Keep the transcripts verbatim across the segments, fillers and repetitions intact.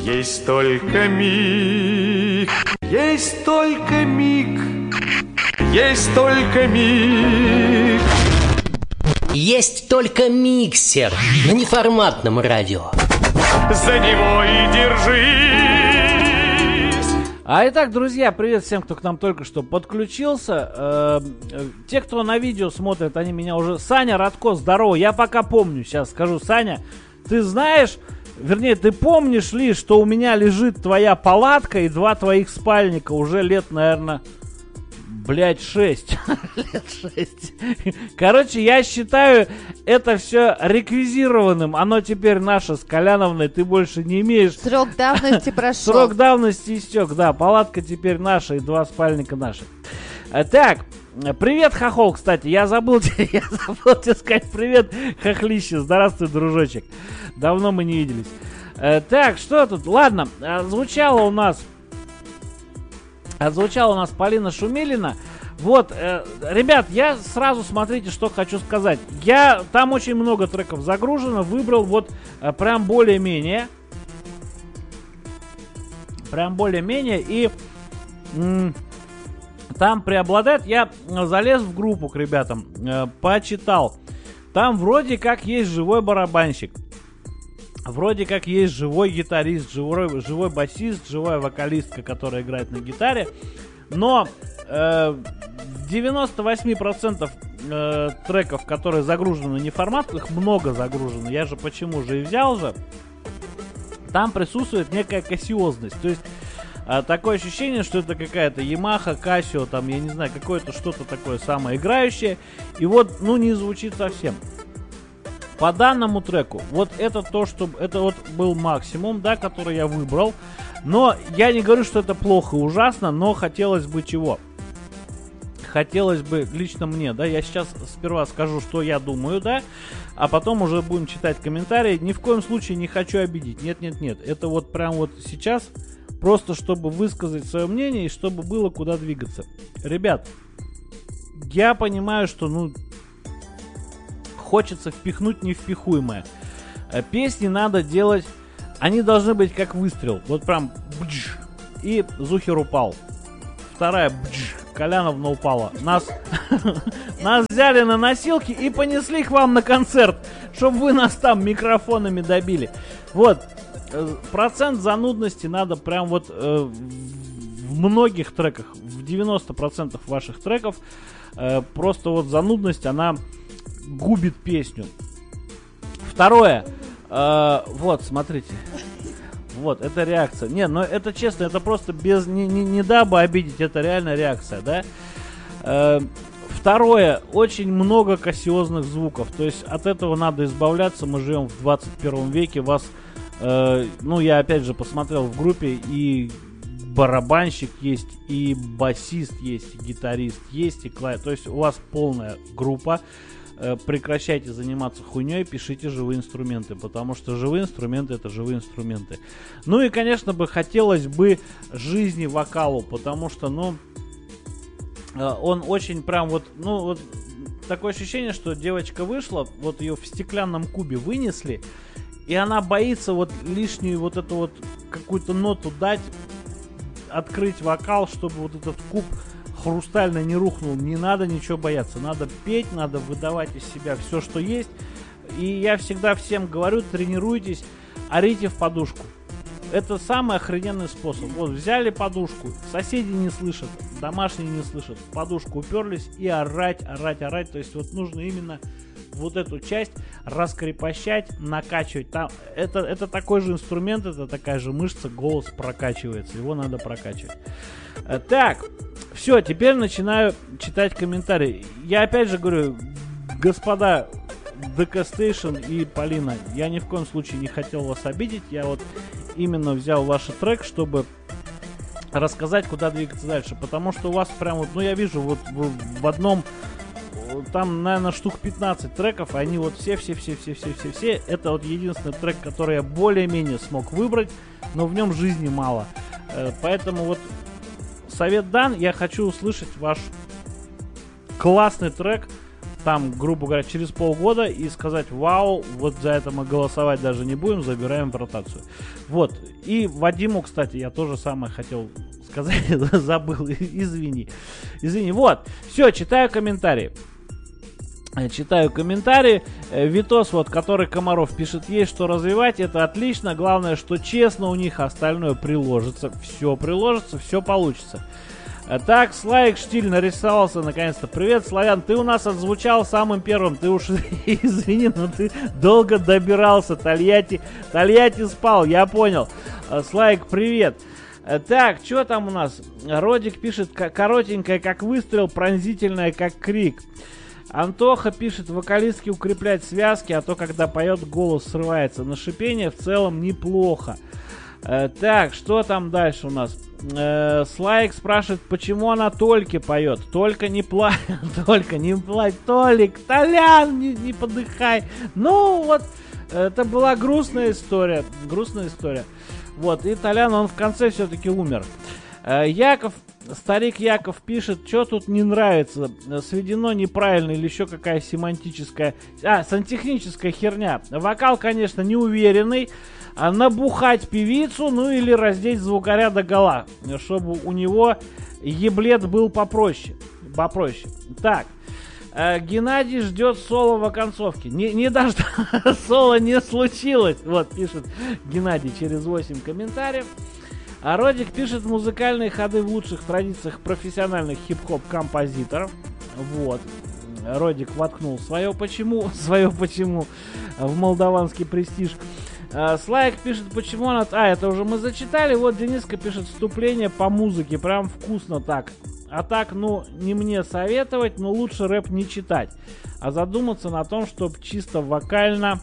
Есть только миг, есть только миг, есть только миг. Есть только миксер на неформатном радио. За него и держись. А итак, друзья, привет всем, кто к нам только что подключился. Э, те, кто на видео смотрят, они меня уже... Саня Радко, здорово, я пока помню, сейчас скажу. Саня, ты знаешь, вернее, ты помнишь ли, что у меня лежит твоя палатка и два твоих спальника уже лет, наверное... Блять, шесть. Лет шесть. Короче, я считаю это все реквизированным. Оно теперь наше с Коляновной. Ты больше не имеешь... Срок давности прошел. Срок давности истек, да. Палатка теперь наша и два спальника наши. Так, привет, хохол, кстати. Я забыл, я забыл тебе сказать привет, хохлище. Здравствуй, дружочек. Давно мы не виделись. Так, что тут? Ладно, звучало у нас... Отзвучала у нас Полина Шумилина. Вот, э, ребят, я сразу, смотрите, что хочу сказать. Я, там очень много треков загружено. Выбрал вот э, прям более-менее. Прям более-менее. И м- там преобладает. Я залез в группу к ребятам. Э, почитал. Там вроде как есть живой барабанщик. Вроде как есть живой гитарист, живой, живой басист, живая вокалистка, которая играет на гитаре. Но э, девяносто восемь процентов э, треков, которые загружены на неформат, их много загружено. Я же почему же и взял же. Там присутствует некая кассиозность. То есть э, такое ощущение, что это какая-то Yamaha, Casio, там, я не знаю, какое-то что-то такое самоиграющее. И вот, ну, не звучит совсем. По данному треку, вот это то, что... Это вот был максимум, да, который я выбрал. Но я не говорю, что это плохо и ужасно, но хотелось бы чего? Хотелось бы лично мне, да, я сейчас сперва скажу, что я думаю, да, а потом уже будем читать комментарии. Ни в коем случае не хочу обидеть. Нет-нет-нет, это вот прям вот сейчас, просто чтобы высказать свое мнение и чтобы было куда двигаться. Ребят, я понимаю, что, ну... Хочется впихнуть невпихуемое. Песни надо делать... Они должны быть как выстрел. Вот прям... Бдж, и Зухер упал. Вторая... Бдж, Коляновна упала. Нас... Нас взяли на носилки и понесли к вам на концерт. Чтобы вы нас там микрофонами добили. Вот. Процент занудности надо прям вот... Э, в многих треках. В девяносто процентов ваших треков. Э, просто вот занудность, она... губит песню. Второе. Э, вот, смотрите. Вот, это реакция. Не, ну это честно, это просто без... Не, не, не дабы обидеть, это реально реакция, да? Э, второе. Очень много кассиозных звуков. То есть от этого надо избавляться. Мы живем в двадцать первом веке. Вас... Э, ну, я опять же посмотрел в группе, и барабанщик есть, и басист есть, и гитарист есть, и клавиш. То есть у вас полная группа. Прекращайте заниматься хуйней, пишите живые инструменты, потому что живые инструменты — это живые инструменты. Ну и, конечно бы, хотелось бы жизни вокалу, потому что, ну, он очень прям вот, ну, вот такое ощущение, что девочка вышла, вот ее в стеклянном кубе вынесли, и она боится вот лишнюю вот эту вот какую-то ноту дать, открыть вокал, чтобы вот этот куб хрустально не рухнул. Не надо ничего бояться. Надо петь, надо выдавать из себя все, что есть. И я всегда всем говорю, тренируйтесь, орите в подушку. Это самый охрененный способ. Вот взяли подушку, соседи не слышат, домашние не слышат, в подушку уперлись и орать, орать, орать. То есть вот нужно именно вот эту часть раскрепощать, накачивать. Там, это, это такой же инструмент, это такая же мышца, голос прокачивается, его надо прокачивать. Так, все, теперь начинаю читать комментарии. Я опять же говорю, господа ди кей Station и Полина, я ни в коем случае не хотел вас обидеть. Я вот именно взял ваш трек, чтобы рассказать, куда двигаться дальше. Потому что у вас прям вот, ну я вижу, вот в, в одном, там, наверное, штук пятнадцать треков, они вот все-все-все-все-все-все-все. Это вот единственный трек, который я более-менее смог выбрать, но в нем жизни мало. Поэтому вот совет дан, я хочу услышать ваш классный трек, там, грубо говоря, через полгода и сказать: вау, вот за это мы голосовать даже не будем, забираем в ротацию. Вот. И Вадиму, кстати, я тоже самое хотел сказать, забыл, извини. Извини, вот. Все, читаю комментарии. Читаю комментарии. Витос, вот, который Комаров пишет: есть что развивать, это отлично. Главное, что честно у них, остальное приложится. Все приложится, все получится. Так, Славик Штиль нарисовался наконец-то. Привет, Славян, ты у нас отзвучал самым первым. Ты уж извини, но ты долго добирался. Тольятти, Тольятти спал, я понял. Славик, привет. Так, что там у нас? Родик пишет: коротенькая, как выстрел, пронзительная, как крик. Антоха пишет: вокалистки укреплять связки, а то когда поет, голос срывается. На шипение в целом неплохо. Э, так, что там дальше у нас? Э, Слайк спрашивает, почему она только поет. Только не плачь, только не плачь, Толик, Толян, не, не подыхай. Ну вот, это была грустная история, грустная история. Вот, и Толян, он в конце все-таки умер. Э, Яков, старик Яков пишет: что тут не нравится, сведено неправильно или еще какая семантическая, а, сантехническая херня. Вокал, конечно, неуверенный. А набухать певицу, ну или раздеть звукаря догола, чтобы у него еблет был попроще. Попроще. Так, э, Геннадий ждет соло в оконцовке. Не, не дождался, соло не случилось. Вот, пишет Геннадий через восемь комментариев. А Родик пишет: музыкальные ходы в лучших традициях профессиональных хип-хоп композиторов. Вот. Родик воткнул свое почему, свое почему в молдаванский престиж. Слайк пишет, почему она... А, это уже мы зачитали. Вот Дениска пишет: вступление по музыке. Прям вкусно так. А так, ну, не мне советовать, но лучше рэп не читать. А задуматься на том, чтобы чисто вокально,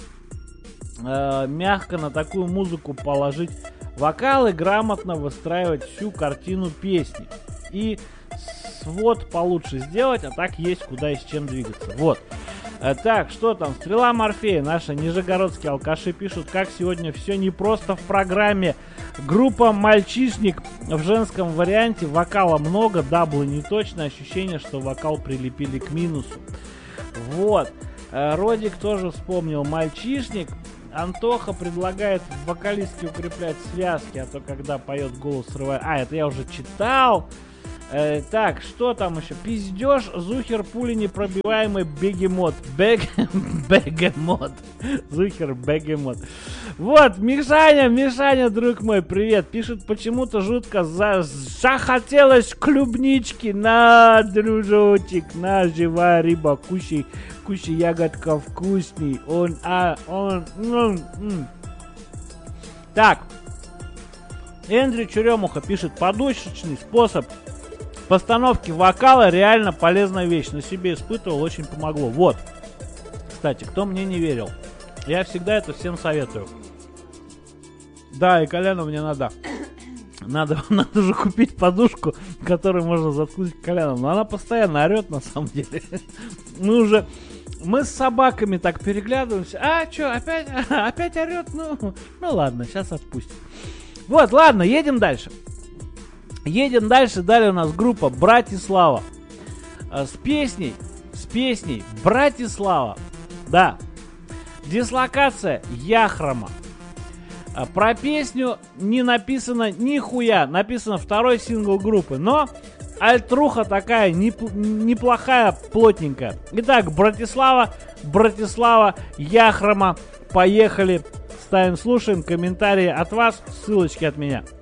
э, мягко на такую музыку положить вокалы, грамотно выстраивать всю картину песни. И свод получше сделать, а так есть куда и с чем двигаться. Вот. Так, что там? Стрела Морфея, наши нижегородские алкаши пишут: как сегодня все непросто в программе. Группа «Мальчишник» в женском варианте, вокала много, даблы не точно, ощущение, что вокал прилепили к минусу. Вот. Родик тоже вспомнил «Мальчишник». Антоха предлагает вокалистке укреплять связки, а то когда поет, голос срывает. А, это я уже читал. Э, так, что там еще? Пиздеж, Зухер, пули непробиваемый, бегемот. Бег... Бегемот. Зухер, бегемот. Вот, Мишаня, Мишаня, друг мой, привет. Пишет: почему-то жутко за... захотелось клубнички. На, дружочек, на, живая рыба, кушай, кушай, ягодка вкусней. Он, а, он... М -м. Так. Эндрю Черемуха пишет: подушечный способ постановки вокала реально полезная вещь. На себе испытывал, очень помогло. Вот. Кстати, кто мне не верил, я всегда это всем советую. Да, и Коляну мне надо. Надо, надо же купить подушку, которую можно заткнуть Коляном. Но она постоянно орет, на самом деле. Мы уже... Мы с собаками так переглядываемся. А, что, опять, опять орет? Ну, ну ладно, сейчас отпустим. Вот, ладно, едем дальше. Едем дальше. Далее у нас группа Братислава. С песней, с песней Братислава. Да. Дислокация Яхрома. Про песню не написано нихуя. Написано второй сингл группы. Но альтруха такая неп- неплохая, плотненькая. Итак, Братислава, Братислава, Яхрома. Поехали. Ставим, слушаем. Комментарии от вас, ссылочки от меня.